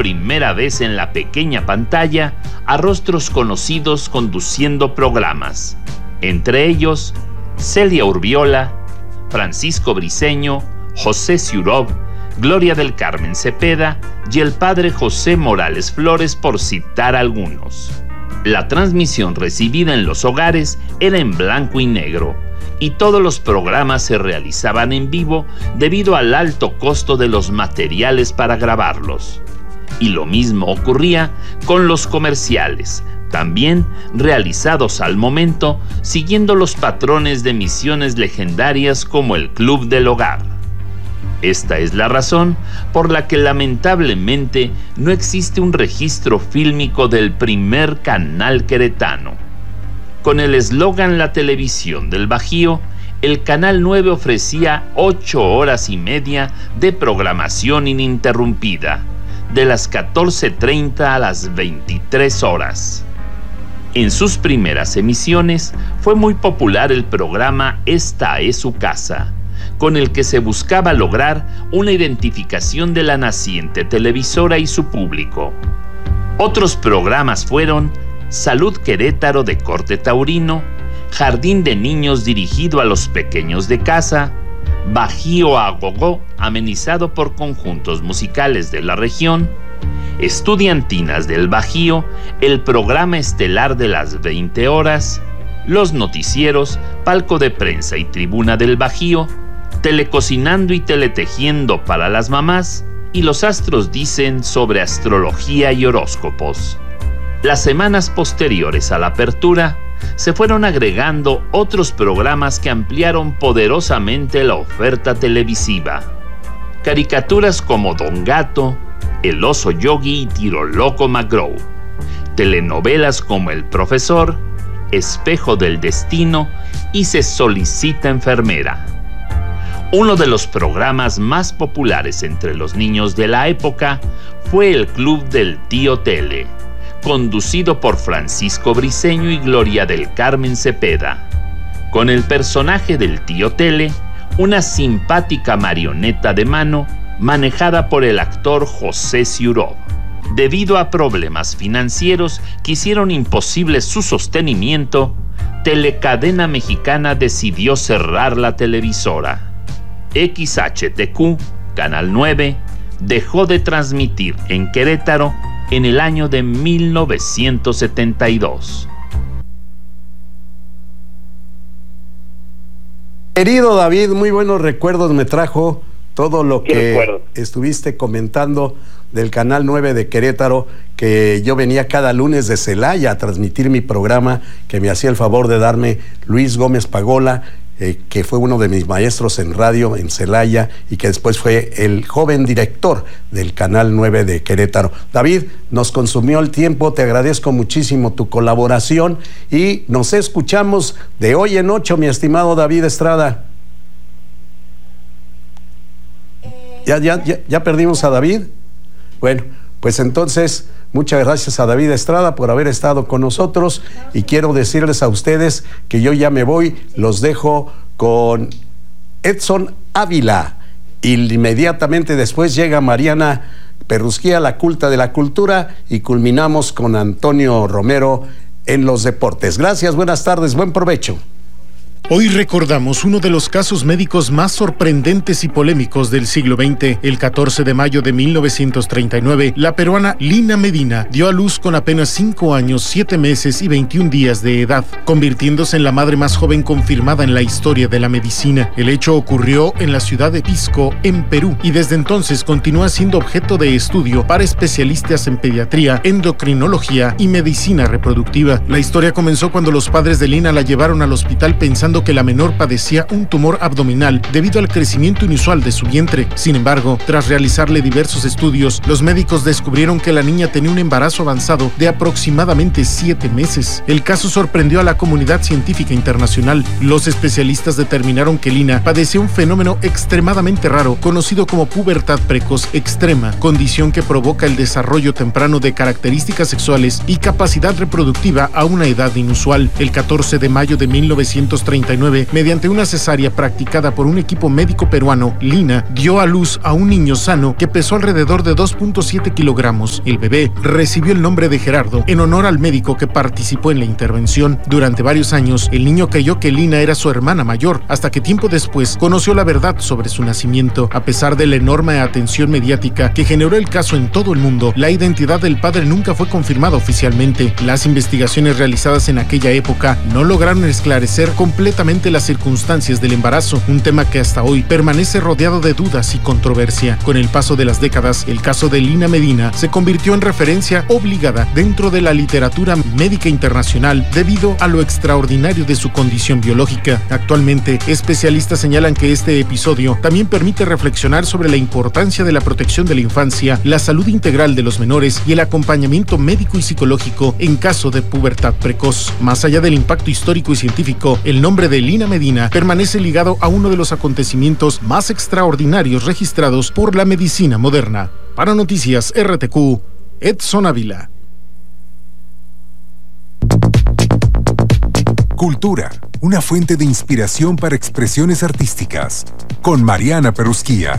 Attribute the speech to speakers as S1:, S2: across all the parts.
S1: primera vez en la pequeña pantalla a rostros conocidos conduciendo programas, entre ellos Celia Urbiola, Francisco Briceño, José Ciurov, Gloria del Carmen Cepeda y el padre José Morales Flores, por citar algunos. La transmisión recibida en los hogares era en blanco y negro, y todos los programas se realizaban en vivo debido al alto costo de los materiales para grabarlos. Y lo mismo ocurría con los comerciales, también realizados al momento, siguiendo los patrones de emisiones legendarias como el Club del Hogar. Esta es la razón por la que lamentablemente no existe un registro fílmico del primer canal queretano. Con el eslogan La Televisión del Bajío, el Canal 9 ofrecía 8 horas y media de programación ininterrumpida, de las 14:30 a las 23 horas. En sus primeras emisiones fue muy popular el programa Esta es su casa, con el que se buscaba lograr una identificación de la naciente televisora y su público. Otros programas fueron Salud Querétaro de corte taurino, Jardín de Niños dirigido a los pequeños de casa, Bajío a Gogó amenizado por conjuntos musicales de la región, Estudiantinas del Bajío, el programa estelar de las 20 horas, los noticieros, Palco de Prensa y Tribuna del Bajío, Telecocinando y Teletejiendo para las mamás, y Los Astros Dicen sobre astrología y horóscopos. Las semanas posteriores a la apertura, se fueron agregando otros programas que ampliaron poderosamente la oferta televisiva. Caricaturas como Don Gato, El Oso Yogi y Tiro Loco McGraw. Telenovelas como El Profesor, Espejo del Destino y Se Solicita Enfermera. Uno de los programas más populares entre los niños de la época fue el Club del Tío Tele, conducido por Francisco Briceño y Gloria del Carmen Cepeda, con el personaje del Tío Tele, una simpática marioneta de mano manejada por el actor José Ciurov. Debido a problemas financieros que hicieron imposible su sostenimiento, Telecadena Mexicana decidió cerrar la televisora. XHTQ, Canal 9, dejó de transmitir en Querétaro en el año de 1972.
S2: Querido David, muy buenos recuerdos me trajo todo lo que estuviste comentando del Canal 9 de Querétaro, que yo venía cada lunes de Celaya a transmitir mi programa, que me hacía el favor de darme Luis Gómez Pagola, que fue uno de mis maestros en radio en Celaya y que después fue el joven director del Canal 9 de Querétaro. David, nos consumió el tiempo, te agradezco muchísimo tu colaboración y nos escuchamos de hoy en 8, mi estimado David Estrada. ¿Ya perdimos a David? Bueno, pues entonces, muchas gracias a David Estrada por haber estado con nosotros y quiero decirles a ustedes que yo ya me voy, los dejo con Edson Ávila y inmediatamente después llega Mariana Perrusquía, la culta de la cultura, y culminamos con Antonio Romero en los deportes. Gracias, buenas tardes, buen provecho.
S3: Hoy recordamos uno de los casos médicos más sorprendentes y polémicos del siglo XX. El 14 de mayo de 1939, la peruana Lina Medina dio a luz con apenas 5 años, 7 meses y 21 días de edad, convirtiéndose en la madre más joven confirmada en la historia de la medicina. El hecho ocurrió en la ciudad de Pisco, en Perú, y desde entonces continúa siendo objeto de estudio para especialistas en pediatría, endocrinología y medicina reproductiva. La historia comenzó cuando los padres de Lina la llevaron al hospital pensando que la menor padecía un tumor abdominal debido al crecimiento inusual de su vientre. Sin embargo, tras realizarle diversos estudios, los médicos descubrieron que la niña tenía un embarazo avanzado de aproximadamente 7 meses. El caso sorprendió a la comunidad científica internacional. Los especialistas determinaron que Lina padecía un fenómeno extremadamente raro, conocido como pubertad precoz extrema, condición que provoca el desarrollo temprano de características sexuales y capacidad reproductiva a una edad inusual. El 14 de mayo de 1939, 1939, mediante una cesárea practicada por un equipo médico peruano, Lina dio a luz a un niño sano que pesó alrededor de 2.7 kilogramos. El bebé recibió el nombre de Gerardo en honor al médico que participó en la intervención. Durante varios años, el niño creyó que Lina era su hermana mayor, hasta que tiempo después conoció la verdad sobre su nacimiento. A pesar de la enorme atención mediática que generó el caso en todo el mundo, la identidad del padre nunca fue confirmada oficialmente. Las investigaciones realizadas en aquella época no lograron esclarecer completamente las circunstancias del embarazo, un tema que hasta hoy permanece rodeado de dudas y controversia. Con el paso de las décadas, el caso de Lina Medina se convirtió en referencia obligada dentro de la literatura médica internacional debido a lo extraordinario de su condición biológica. Actualmente, especialistas señalan que este episodio también permite reflexionar sobre la importancia de la protección de la infancia, la salud integral de los menores y el acompañamiento médico y psicológico en caso de pubertad precoz. Más allá del impacto histórico y científico, el nombre de Lina Medina permanece ligado a uno de los acontecimientos más extraordinarios registrados por la medicina moderna. Para Noticias RTQ, Edson Ávila.
S4: Cultura, una fuente de inspiración para expresiones artísticas, con Mariana Perusquía.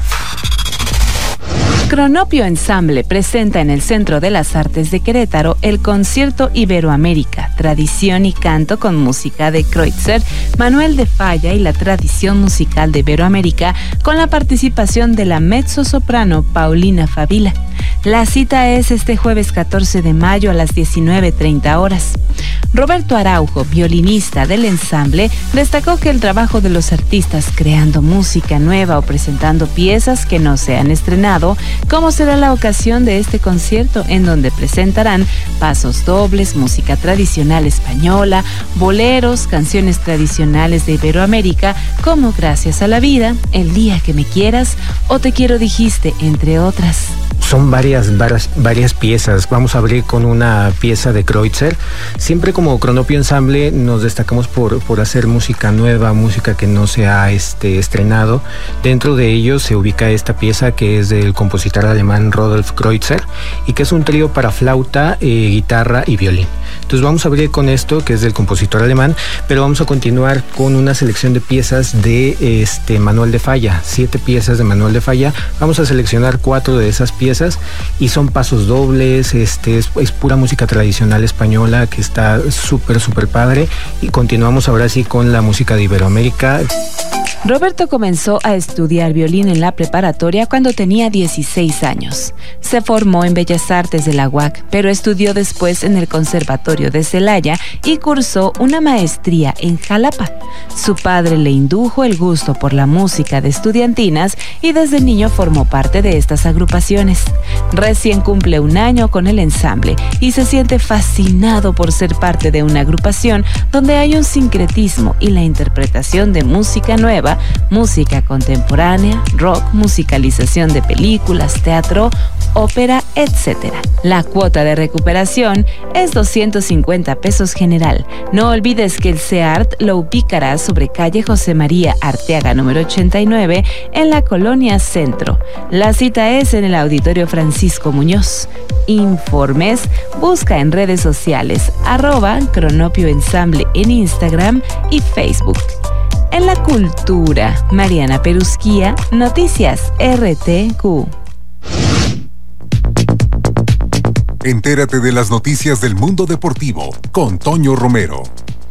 S5: Cronopio Ensamble presenta en el Centro de las Artes de Querétaro el concierto Iberoamérica, tradición y canto con música de Kreutzer, Manuel de Falla y la tradición musical de Iberoamérica, con la participación de la mezzosoprano Paulina Favila. La cita es este jueves 14 de mayo a las 19:30 horas. Roberto Araujo, violinista del ensamble, destacó que el trabajo de los artistas creando música nueva o presentando piezas que no se han estrenado, como será la ocasión de este concierto, en donde presentarán pasos dobles, música tradicional española, boleros, canciones tradicionales de Iberoamérica, como Gracias a la Vida, El día que me quieras o Te quiero dijiste, entre otras.
S6: Son varias piezas. Vamos a abrir con una pieza de Kreutzer. Siempre como Cronopio Ensamble nos destacamos por hacer música nueva, música que no se ha estrenado. Dentro de ello se ubica esta pieza que es del compositor alemán Rodolf Kreutzer y que es un trío para flauta, guitarra y violín. Entonces vamos a abrir con esto, que es del compositor alemán, pero vamos a continuar con una selección de piezas de Manuel de Falla, 7 piezas de Manuel de Falla. Vamos a seleccionar 4 de esas piezas y son pasos dobles, es pura música tradicional española que está súper padre, y continuamos ahora sí con la música de Iberoamérica.
S5: Roberto comenzó a estudiar violín en la preparatoria cuando tenía 16 años. Se formó en Bellas Artes de la UAC, pero estudió después en el Conservatorio de Celaya y cursó una maestría en Jalapa. Su padre le indujo el gusto por la música de estudiantinas y desde niño formó parte de estas agrupaciones. Recién cumple 1 año con el ensamble y se siente fascinado por ser parte de una agrupación donde hay un sincretismo y la interpretación de música nueva, música contemporánea, rock, musicalización de películas, teatro, ópera, etc. La cuota de recuperación es 250 pesos general. No olvides que el CEART lo ubicará sobre calle José María Arteaga número 89 en la Colonia Centro. La cita es en el Auditorio Francisco Muñoz. Informes, busca en redes sociales @Cronopio Ensamble en Instagram y Facebook. En la cultura, Mariana Perusquía, Noticias RTQ.
S4: Entérate de las noticias del mundo deportivo con Toño Romero.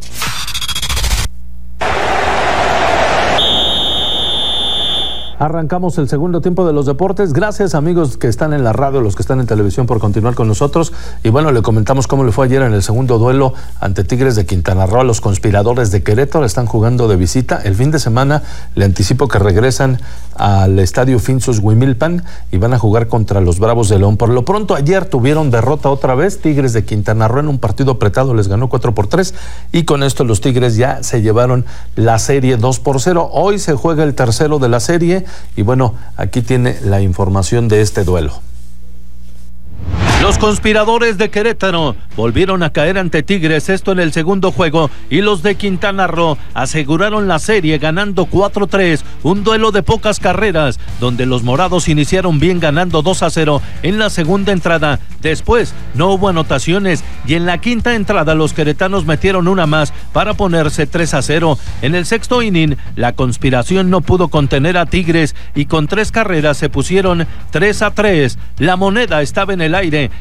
S7: Arrancamos el segundo tiempo de los deportes. Gracias, amigos que están en la radio, los que están en televisión, por continuar con nosotros. Y bueno, le comentamos cómo le fue ayer en el segundo duelo ante Tigres de Quintana Roo. Los conspiradores de Querétaro están jugando de visita. El fin de semana le anticipo que regresan al estadio Finsus Huimilpan y van a jugar contra los Bravos de León. Por lo pronto, ayer tuvieron derrota otra vez. Tigres de Quintana Roo en un partido apretado les ganó 4-3 y con esto los Tigres ya se llevaron la serie 2-0. Hoy se juega el tercero de la serie. Y bueno, aquí tiene la información de este duelo.
S8: Los conspiradores de Querétaro volvieron a caer ante Tigres, esto en el segundo juego, y los de Quintana Roo aseguraron la serie ganando 4-3, un duelo de pocas carreras, donde los morados iniciaron bien ganando 2-0 en la segunda entrada. Después no hubo anotaciones y en la quinta entrada los queretanos metieron una más para ponerse 3-0. En el sexto inning, la conspiración no pudo contener a Tigres y con 3 carreras se pusieron 3-3. La moneda estaba en el aire